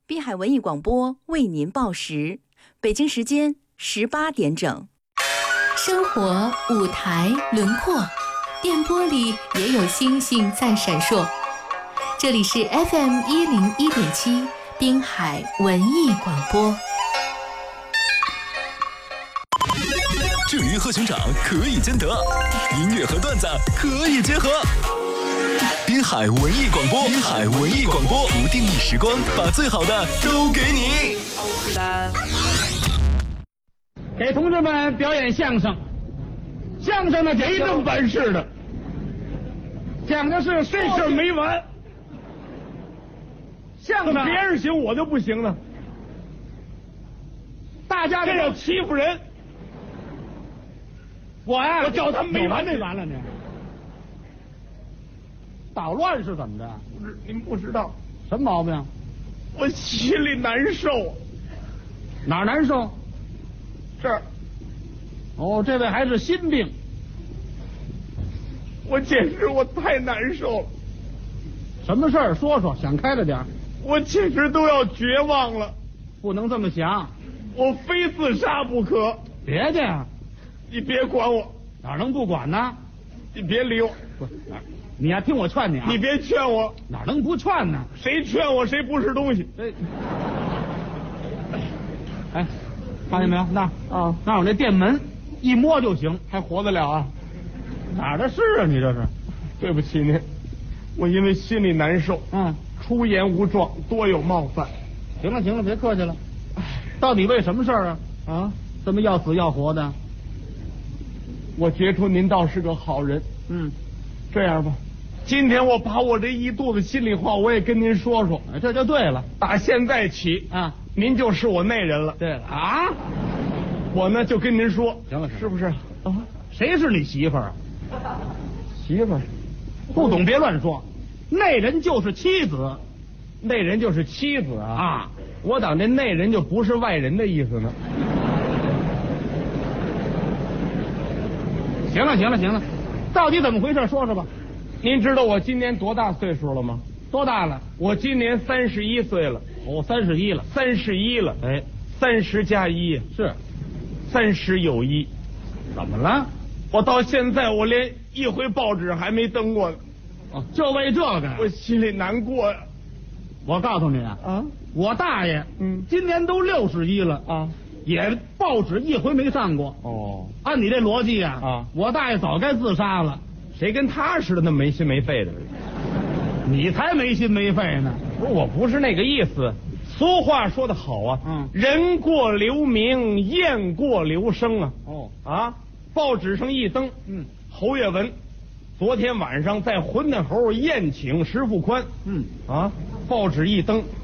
滨海文艺广播为您报时，北京时间18点整。生活舞台轮廓，电波里也有星星在闪烁。这里是 FM101.7 滨海文艺广播。 郑鱼和熊掌可以兼得，音乐和段子可以结合。滨海文艺广播，滨海文艺广播，不定义时光，把最好的都给你。 给同志们表演相声，相声呢没这么本事的，讲的是这事儿没完。相声别人行，我就不行了。大家这要欺负人，我呀，我叫他们没完没完了呢。捣乱是怎么着？不是，您不知道什么毛病？我心里难受。哪儿难受？这儿。哦，这位还是心病。我简直太难受了。什么事儿？说说，想开了点。我简直都要绝望了。不能这么想，我非自杀不可。别介，你别管我。哪能不管呢？你别理我。不，哪？你呀，听我劝你啊！你别劝我，哪能不劝呢？谁劝我谁不是东西。哎，发现没有？那啊，那有那店门，一摸就行，还活得了啊？哪儿的事啊？你这是？对不起您，我因为心里难受，出言无状，多有冒犯。行了行了，别客气了。到底为什么事儿啊？啊，这么要死要活的？我觉出您倒是个好人。这样吧，今天我把我这一肚子心里话我也跟您说说，这就对了。打现在起啊，您就是我内人了。对了啊，我呢就跟您说，行了，是不是啊？谁是你媳妇儿啊？媳妇儿不懂别乱说，内人就是妻子，内人就是妻子啊！啊，我当这内人就不是外人的意思呢。行了行了行了。到底怎么回事？说说吧。您知道我今年多大岁数了吗？多大了？我今年31岁了。哦，31了，31了。哎，30加1是30有1。怎么了？我到现在我连一回报纸还没登过呢。哦，就为这个，我心里难过呀。我告诉你啊，我大爷，今年都61了啊。也报纸一回没上过哦。按你这逻辑啊，我大爷早该自杀了。谁跟他似的那么没心没肺的？你才没心没肺呢！不是，我不是那个意思。俗话说得好啊，人过留名，雁过留声啊。哦啊，报纸上一登，侯月文昨天晚上在浑南侯宴请石富宽。啊，报纸一登。